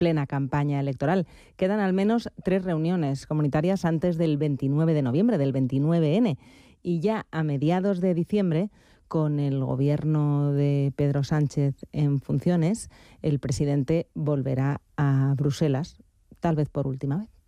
plena campaña electoral. Quedan al menos 3 reuniones comunitarias antes del 29 de noviembre, del 29N. Y ya a mediados de diciembre, con el gobierno de Pedro Sánchez en funciones, el presidente volverá a Bruselas, tal vez por última vez.